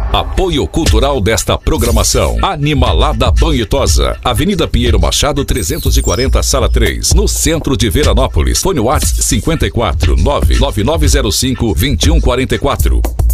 Apoio cultural desta programação: Animalada Banhitosa, Avenida Pinheiro Machado 340, Sala 3, no centro de Veranópolis. Fone WhatsApp 54 99905 2144.